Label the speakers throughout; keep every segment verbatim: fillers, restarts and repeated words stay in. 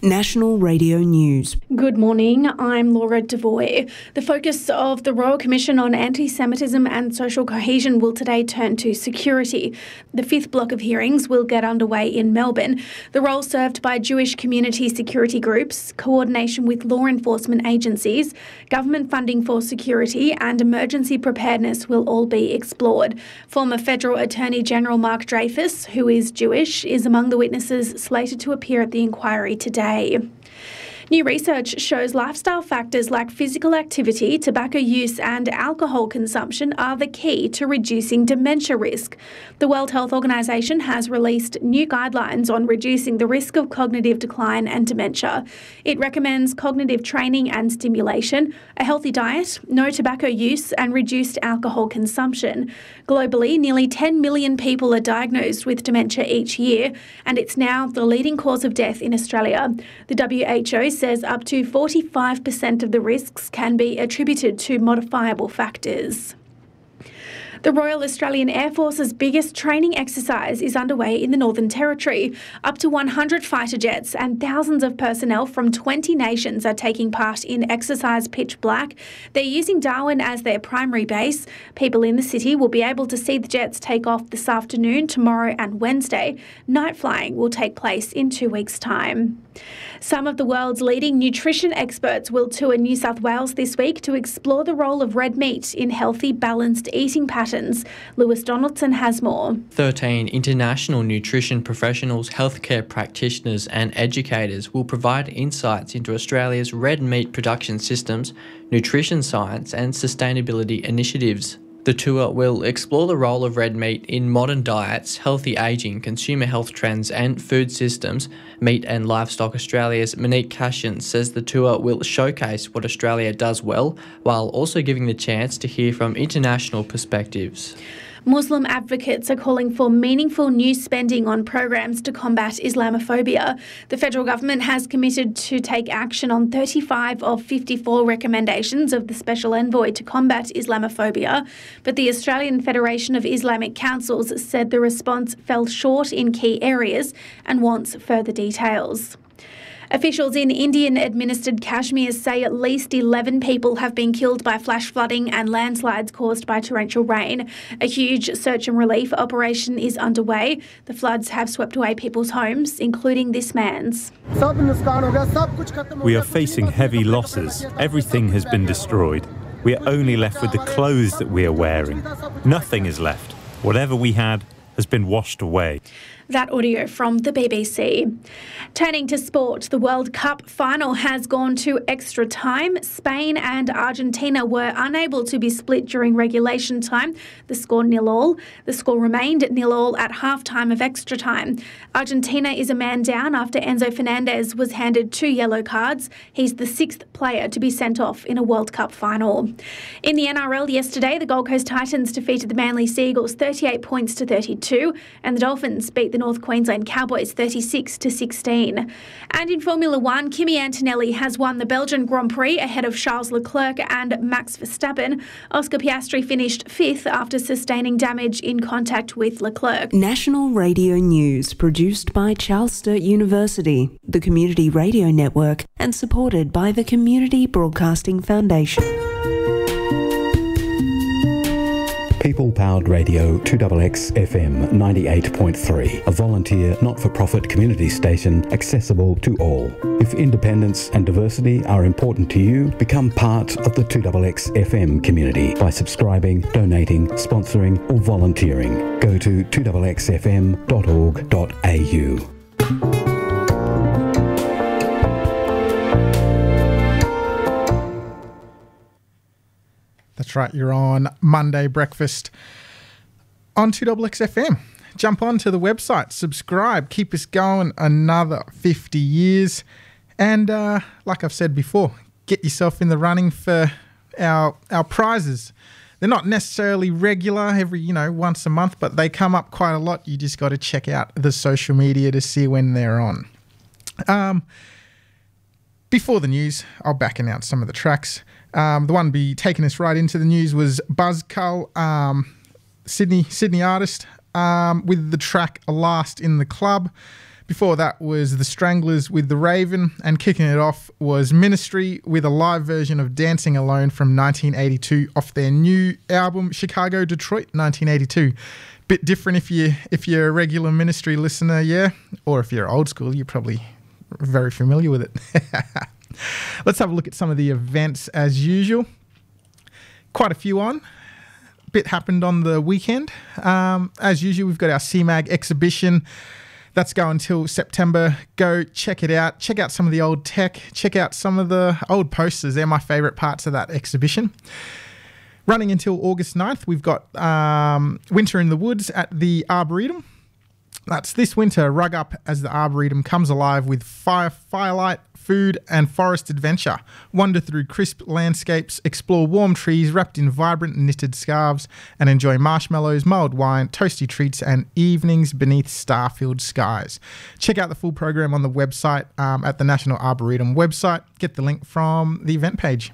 Speaker 1: National Radio News.
Speaker 2: Good morning, I'm Laura Devoy. The focus of the Royal Commission on Anti-Semitism and Social Cohesion will today turn to security. The fifth block of hearings will get underway in Melbourne. The role served by Jewish community security groups, coordination with law enforcement agencies, government funding for security and emergency preparedness will all be explored. Former Federal Attorney General Mark Dreyfus, who is Jewish, is among the witnesses slated to appear at the inquiry today. New research shows lifestyle factors like physical activity, tobacco use and alcohol consumption are the key to reducing dementia risk. The World Health Organization has released new guidelines on reducing the risk of cognitive decline and dementia. It recommends cognitive training and stimulation, a healthy diet, no tobacco use and reduced alcohol consumption. Globally, nearly ten million people are diagnosed with dementia each year, and it's now the leading cause of death in Australia. The W H O says up to forty-five percent of the risks can be attributed to modifiable factors. The Royal Australian Air Force's biggest training exercise is underway in the Northern Territory. Up to one hundred fighter jets and thousands of personnel from twenty nations are taking part in Exercise Pitch Black. They're using Darwin as their primary base. People in the city will be able to see the jets take off this afternoon, tomorrow and Wednesday. Night flying will take place in two weeks' time. Some of the world's leading nutrition experts will tour New South Wales this week to explore the role of red meat in healthy, balanced eating patterns. Lewis Donaldson has more.
Speaker 3: thirteen international nutrition professionals, healthcare practitioners and educators will provide insights into Australia's red meat production systems, nutrition science and sustainability initiatives. The tour will explore the role of red meat in modern diets, healthy ageing, consumer health trends and food systems. Meat and Livestock Australia's Monique Cashin says the tour will showcase what Australia does well, while also giving the chance to hear from international perspectives.
Speaker 2: Muslim advocates are calling for meaningful new spending on programs to combat Islamophobia. The federal government has committed to take action on thirty-five of fifty-four recommendations of the Special Envoy to combat Islamophobia, but the Australian Federation of Islamic Councils said the response fell short in key areas and wants further details. Officials in Indian-administered Kashmir say at least eleven people have been killed by flash flooding and landslides caused by torrential rain. A huge search and relief operation is underway. The floods have swept away people's homes, including this man's.
Speaker 4: We are facing heavy losses. Everything has been destroyed. We are only left with the clothes that we are wearing. Nothing is left. Whatever we had has been washed away.
Speaker 2: That audio from the B B C. Turning to sport, the World Cup final has gone to extra time. Spain and Argentina were unable to be split during regulation time. The score nil all. The score remained nil all at half-time of extra time. Argentina is a man down after Enzo Fernandez was handed two yellow cards. He's the sixth player to be sent off in a World Cup final. In the N R L yesterday, the Gold Coast Titans defeated the Manly Seagulls thirty-eight points to thirty-two, and the Dolphins beat the North Queensland Cowboys thirty-six to sixteen. And in Formula One, Kimi Antonelli has won the Belgian Grand Prix ahead of Charles Leclerc and Max Verstappen. Oscar Piastri finished fifth after sustaining damage in contact with Leclerc.
Speaker 1: National Radio News, produced by Charles Sturt University, the Community Radio Network, and supported by the Community Broadcasting Foundation.
Speaker 5: People-powered radio two X X F M ninety-eight point three, a volunteer not-for-profit community station accessible to all. If independence and diversity are important to you, become part of the two X X F M community by subscribing, donating, sponsoring or volunteering. Go to two X X F M dot org dot A U.
Speaker 6: That's right, you're on Monday Breakfast on two X X F M. Jump on to the website, subscribe, keep us going another fifty years. And uh, like I've said before, get yourself in the running for our our prizes. They're not necessarily regular every, you know, once a month, but they come up quite a lot. You just got to check out the social media to see when they're on. Um, before the news, I'll back announce some of the tracks. Um, the one be taking us right into the news was Buzzcull, um, Sydney Sydney artist, um, with the track Last in the Club. Before that was The Stranglers with The Raven, and kicking it off was Ministry with a live version of Dancing Alone from nineteen eighty-two off their new album Chicago Detroit nineteen eighty-two. Bit different if you if you're a regular Ministry listener, yeah, or if you're old school, you're probably very familiar with it. Let's have a look at some of the events as usual. Quite a few on. Bit happened on the weekend. Um, as usual, we've got our C MAG exhibition. That's going until September. Go check it out. Check out some of the old tech. Check out some of the old posters. They're my favourite parts of that exhibition. Running until August ninth, we've got um, Winter in the Woods at the Arboretum. That's this winter. Rug up as the Arboretum comes alive with fire, firelight, food and forest adventure. Wander through crisp landscapes, explore warm trees wrapped in vibrant knitted scarves, and enjoy marshmallows, mulled wine, toasty treats and evenings beneath star-filled skies. Check out the full program on the website um, at the National Arboretum website. Get the link from the event page.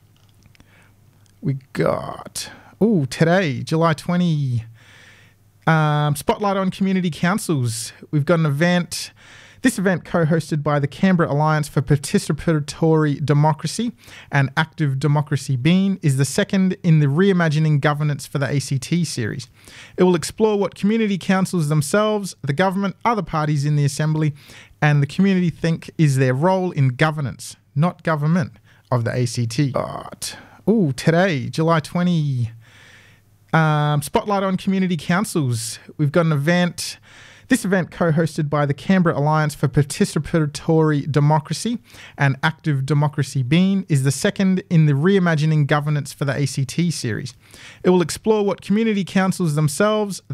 Speaker 6: We got, oh, today, July twentieth, um, Spotlight on Community Councils. We've got an event. This event, co-hosted by the Canberra Alliance for Participatory Democracy and Active Democracy Bean, is the second in the Reimagining Governance for the A C T series. It will explore what community councils themselves, the government, other parties in the Assembly, and the community think is their role in governance, not government, of the A C T. But, oh, today, July twentieth, um, Spotlight on Community Councils. We've got an event. This event, co-hosted by the Canberra Alliance for Participatory Democracy and Active Democracy Bean, is the second in the Reimagining Governance for the A C T series. It will explore what community councils themselves,